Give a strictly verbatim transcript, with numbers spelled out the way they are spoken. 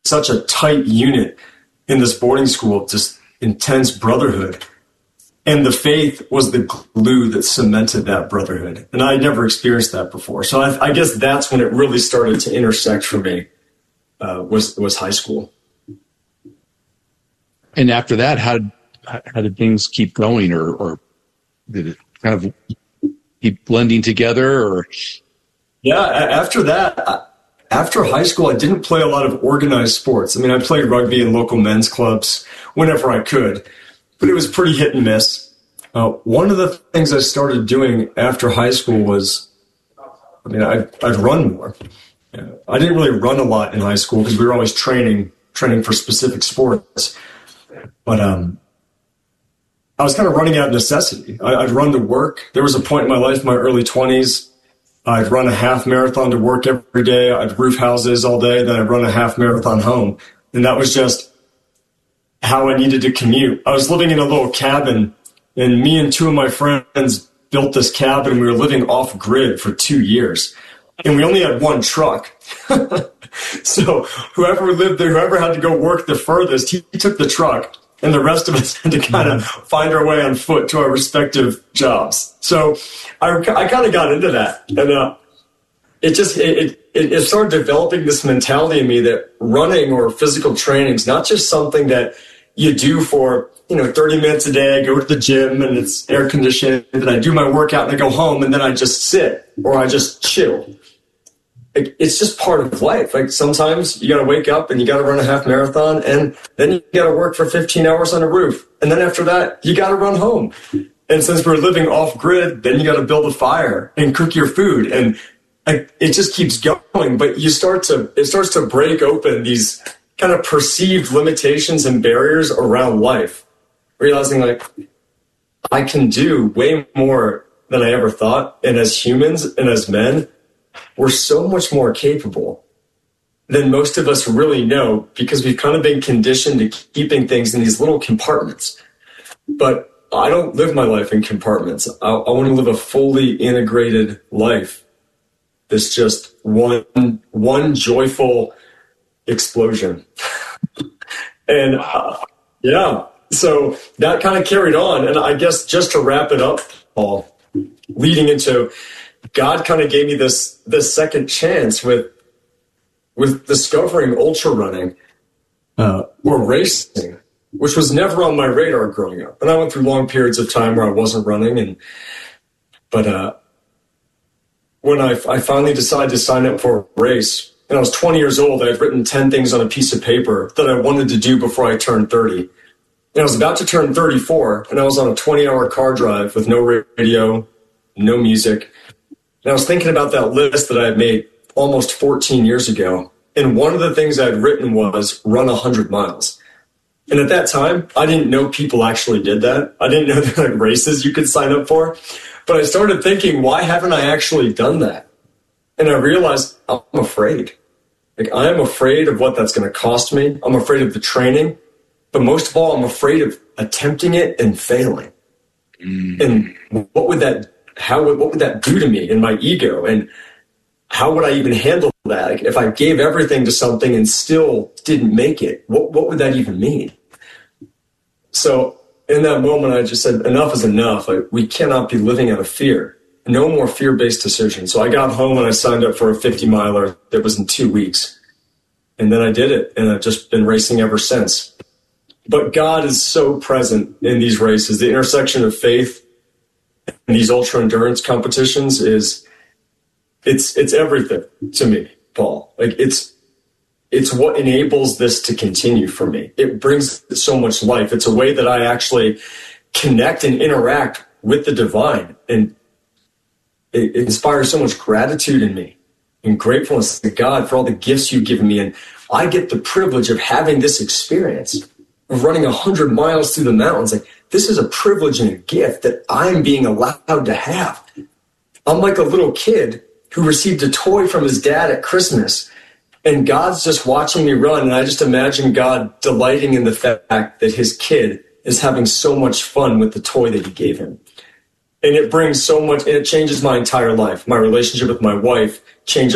such a tight unit in this boarding school, just intense brotherhood. And the faith was the glue that cemented that brotherhood. And I had never experienced that before. So I, I guess that's when it really started to intersect for me, uh, was, was high school. And after that, how did, how did things keep going, or, or did it kind of keep blending together? Or Yeah, after that, after high school, I didn't play a lot of organized sports. I mean, I played rugby in local men's clubs whenever I could, but it was pretty hit and miss. Uh, one of the things I started doing after high school was, I mean, I'd, I'd run more. Uh, I didn't really run a lot in high school because we were always training, training for specific sports. But um, I was kind of running out of necessity. I, I'd run to work. There was a point in my life, my early twenties, I'd run a half marathon to work every day. I'd roof houses all day. Then I'd run a half marathon home. And that was just how I needed to commute. I was living in a little cabin, and me and two of my friends built this cabin, and we were living off grid for two years. And we only had one truck. So whoever lived there, whoever had to go work the furthest, he, he took the truck. And the rest of us had to kind of find our way on foot to our respective jobs. So I, I kind of got into that. And uh, it just, it, it, it started developing this mentality in me that running or physical training is not just something that you do for, you know, thirty minutes a day. I go to the gym and it's air conditioned, and I do my workout and I go home and then I just sit or I just chill. It's just part of life. Like sometimes you got to wake up and you got to run a half marathon, and then you got to work for fifteen hours on a roof. And then after that, you got to run home. And since we're living off grid, then you got to build a fire and cook your food. And like, it just keeps going. But you start to, it starts to break open these kind of perceived limitations and barriers around life, realizing like I can do way more than I ever thought. And as humans and as men, we're so much more capable than most of us really know, because we've kind of been conditioned to keeping things in these little compartments. But I don't live my life in compartments. I, I want to live a fully integrated life that's just one, one joyful explosion. And uh, yeah, so that kind of carried on. And I guess just to wrap it up, Paul, leading into God kind of gave me this this second chance with with discovering ultra running uh, or racing, which was never on my radar growing up. And I went through long periods of time where I wasn't running, and but uh, when I, I finally decided to sign up for a race, and I was twenty years old, I had written ten things on a piece of paper that I wanted to do before I turned thirty. And I was about to turn thirty-four, and I was on a twenty-hour car drive with no radio, no music. And I was thinking about that list that I had made almost fourteen years ago. And one of the things I had written was run one hundred miles. And at that time, I didn't know people actually did that. I didn't know there were like races you could sign up for. But I started thinking, why haven't I actually done that? And I realized I'm afraid. Like, I am afraid of what that's going to cost me. I'm afraid of the training. But most of all, I'm afraid of attempting it and failing. Mm. And what would that How would, what would that do to me and my ego? And how would I even handle that? Like, if I gave everything to something and still didn't make it, what, what would that even mean? So in that moment, I just said, enough is enough. Like, we cannot be living out of fear. No more fear-based decisions. So I got home and I signed up for a fifty miler that was in two weeks. And then I did it, and I've just been racing ever since. But God is so present in these races. The intersection of faith and these ultra endurance competitions is it's it's everything to me, Paul. Like, it's it's what enables this to continue for me. It brings so much life. It's a way that I actually connect and interact with the divine, and it, it inspires so much gratitude in me and gratefulness to God for all the gifts you've given me. And I get the privilege of having this experience of running a hundred miles through the mountains. Like, this is a privilege and a gift that I'm being allowed to have. I'm like a little kid who received a toy from his dad at Christmas, and God's just watching me run. And I just imagine God delighting in the fact that his kid is having so much fun with the toy that he gave him. And it brings so much, and it changes my entire life. My relationship with my wife changes